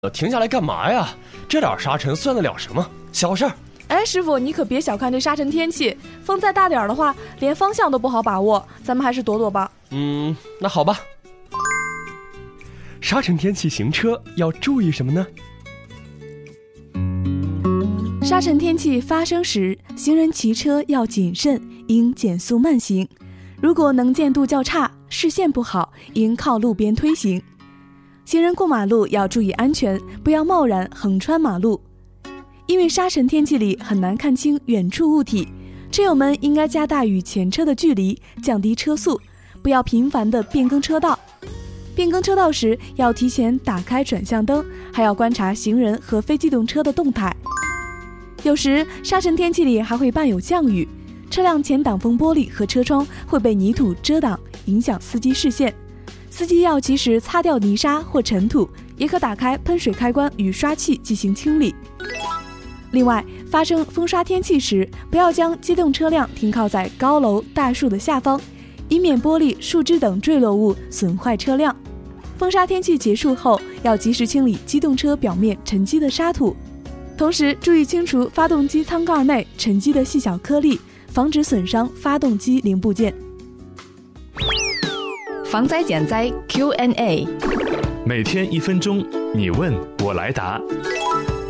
停下来干嘛呀？这点沙尘算得了什么？小事儿。 哎，师傅，你可别小看这沙尘天气，风再大点的话，连方向都不好把握，咱们还是躲躲吧。 那好吧。沙尘天气行车要注意什么呢？ 沙尘天气发生时，行人骑车要谨慎，应减速慢行。如果能见度较差，视线不好，应靠路边推行。行人过马路要注意安全，不要贸然横穿马路。因为沙尘天气里很难看清远处物体，车友们应该加大与前车的距离，降低车速，不要频繁地变更车道。变更车道时要提前打开转向灯，还要观察行人和非机动车的动态。有时沙尘天气里还会伴有降雨，车辆前挡风玻璃和车窗会被泥土遮挡，影响司机视线。司机要及时擦掉泥沙或尘土，也可打开喷水开关与刷器进行清理。另外，发生风沙天气时，不要将机动车辆停靠在高楼大树的下方，以免玻璃、树枝等坠落物损坏车辆。风沙天气结束后，要及时清理机动车表面沉积的沙土，同时注意清除发动机舱盖内沉积的细小颗粒，防止损伤发动机零部件。 防灾减灾 Q&A， 每天1分钟，你问我来答。